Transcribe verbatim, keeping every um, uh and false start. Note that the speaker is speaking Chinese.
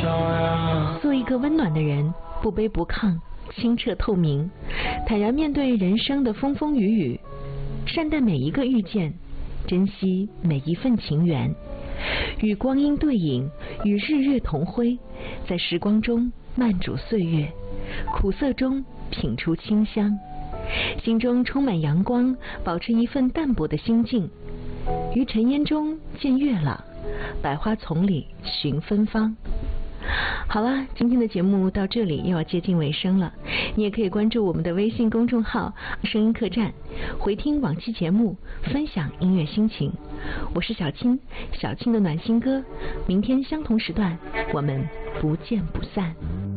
做一个温暖的人，不卑不亢，清澈透明，坦然面对人生的风风雨雨，善待每一个遇见，珍惜每一份情缘，与光阴对影，与日月同辉，在时光中慢煮岁月，苦涩中品出清香，心中充满阳光，保持一份淡泊的心境，于尘烟中见月朗，百花丛里寻芬芳。好了，今天的节目到这里又要接近尾声了，你也可以关注我们的微信公众号声音客栈，回听往期节目，分享音乐心情。我是小青，小青的暖心歌，明天相同时段我们不见不散。